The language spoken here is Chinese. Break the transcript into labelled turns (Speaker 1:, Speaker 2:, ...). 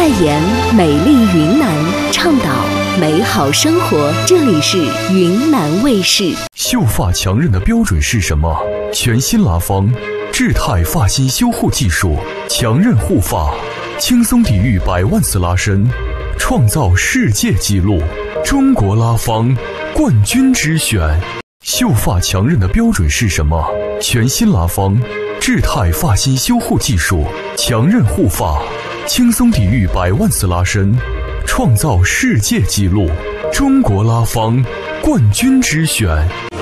Speaker 1: 代言美丽云南，倡导美好生活。这里是云南卫视。
Speaker 2: 秀发强韧的标准是什么？全新拉芳智泰发型修护技术，强韧护发，轻松抵御100万次拉伸，创造世界纪录。中国拉芳冠军之选。秀发强韧的标准是什么？全新拉芳智泰发型修护技术，强韧护发，轻松抵御100万次拉伸，创造世界纪录。中国拉芳冠军之选。